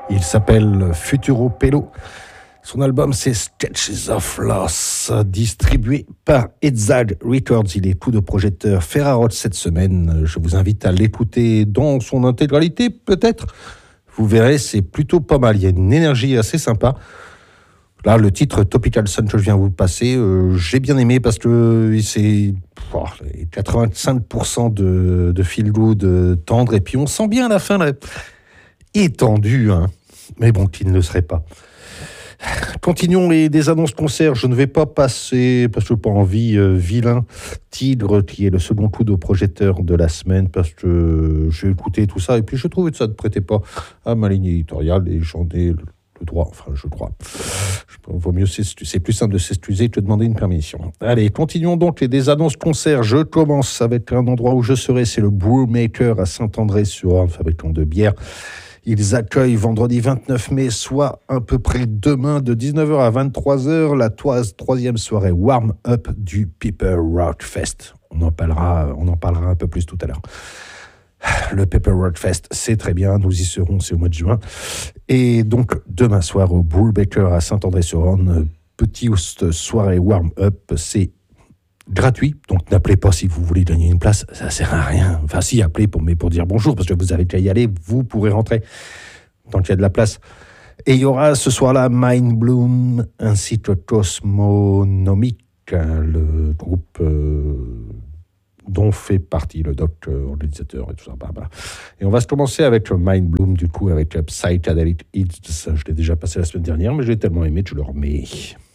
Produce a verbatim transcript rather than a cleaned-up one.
Il s'appelle Futuro Pelo. Son album, c'est Sketches of Loss, distribué par Etzad Records. Il est tout de projecteur Ferraroth cette semaine. Je vous invite à l'écouter dans son intégralité, peut-être. Vous verrez, c'est plutôt pas mal. Il y a une énergie assez sympa. Là, le titre Tropical Sun que je viens vous passer, euh, j'ai bien aimé parce que c'est oh, quatre-vingt-cinq pour cent de, de feel good tendre. Et puis, on sent bien à la fin là, étendu, hein. Mais bon, qu'il ne le serait pas. Continuons les des annonces concerts. Je ne vais pas passer, parce que je n'ai pas envie, euh, Vilain Tigre, qui est le second coup de projecteur de la semaine, parce que j'ai écouté tout ça, et puis je trouvais que ça ne prêtait pas à ma ligne éditoriale, et j'en ai le droit, enfin je crois. Vaut mieux, c'est plus simple de s'excuser que de demander une permission. Allez, continuons donc les des annonces concerts. Je commence avec un endroit où je serai, c'est le Brewmaker à Saint-André-sur-Orne, fabricant de bière. Ils accueillent vendredi vingt-neuf mai, soit à peu près demain, de dix-neuf heures à vingt-trois heures, la troisième soirée warm-up du Pepper Rock Fest. On en parlera, on en parlera un peu plus tout à l'heure. Le Pepper Rock Fest, c'est très bien, nous y serons, c'est au mois de juin. Et donc, demain soir, au Brewmaker à Saint-André-sur-Orne, petite soirée warm-up, c'est gratuit, donc n'appelez pas si vous voulez gagner une place, ça sert à rien. Enfin, si, appelez pour, mais pour dire bonjour, parce que vous avez déjà y aller, vous pourrez rentrer, tant qu'il y a de la place. Et il y aura ce soir-là Mind Bloom ainsi que Cosmonomic, le groupe euh, dont fait partie le doc, euh, organisateur et tout ça. Bah, bah. Et on va se commencer avec Mind Bloom, du coup, avec Psychedelic Hits. Je l'ai déjà passé la semaine dernière, mais je l'ai tellement aimé que je le remets.